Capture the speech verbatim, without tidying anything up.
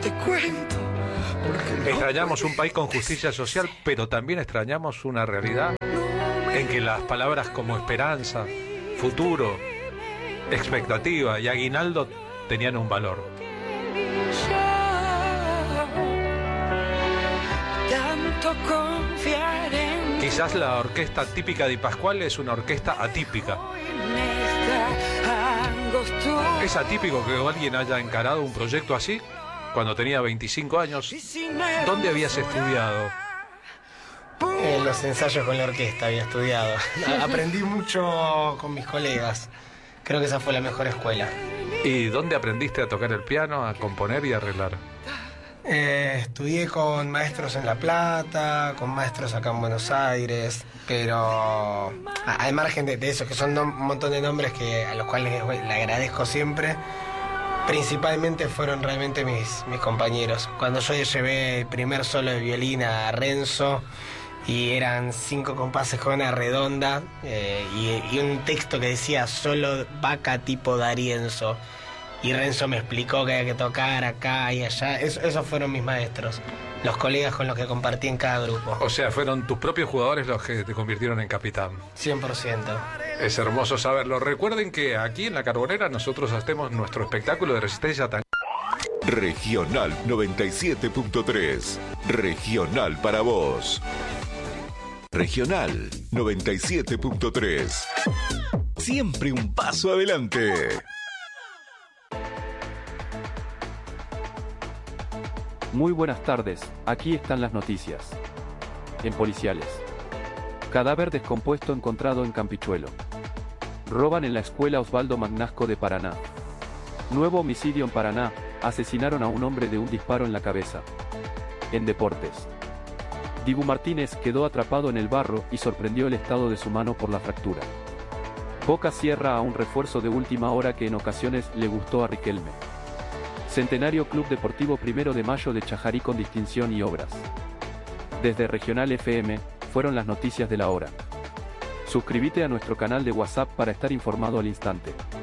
te cuento. Porque extrañamos un país con justicia social, pero también extrañamos una realidad en que las palabras como esperanza, futuro, expectativa y aguinaldo tenían un valor. tanto confiar en Quizás la orquesta típica de Pascual es una orquesta atípica. ¿Es atípico que alguien haya encarado un proyecto así cuando tenía veinticinco años? ¿Dónde habías estudiado? En los ensayos con la orquesta había estudiado. Aprendí mucho con mis colegas. Creo que esa fue la mejor escuela. ¿Y dónde aprendiste a tocar el piano, a componer y a arreglar? Eh, estudié con maestros en La Plata, con maestros acá en Buenos Aires, pero al margen de, de eso, que son un montón de nombres que a los cuales le agradezco siempre, principalmente fueron realmente mis, mis compañeros. Cuando yo llevé el primer solo de violín a Renzo, y eran cinco compases con una redonda, eh, y, y un texto que decía solo vaca tipo D'Arienzo, y Renzo me explicó que había que tocar acá y allá. Es, esos fueron mis maestros, los colegas con los que compartí en cada grupo. O sea, fueron tus propios jugadores los que te convirtieron en capitán. cien por ciento. Es hermoso saberlo. Recuerden que aquí en La Carbonera nosotros hacemos nuestro espectáculo de resistencia tan... Regional noventa y siete punto tres. Regional para vos. Regional noventa y siete punto tres. Siempre un paso adelante. Muy buenas tardes, aquí están las noticias. En Policiales. Cadáver descompuesto encontrado en Campichuelo. Roban en la escuela Osvaldo Magnasco de Paraná. Nuevo homicidio en Paraná, asesinaron a un hombre de un disparo en la cabeza. En deportes. Dibu Martínez quedó atrapado en el barro y sorprendió el estado de su mano por la fractura. Boca cierra a un refuerzo de última hora que en ocasiones le gustó a Riquelme. Centenario Club Deportivo Primero de Mayo de Chajarí con distinción y obras. Desde Regional F M, fueron las noticias de la hora. Suscríbete a nuestro canal de WhatsApp para estar informado al instante.